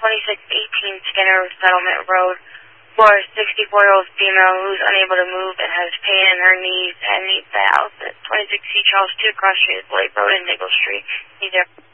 2618 Skinner Settlement Road for a 64-year-old female who's unable to move and has pain in her knees and needs dialysis. 26C Charles 2 Cross Street, Blake Road, and Nickel Street. Needs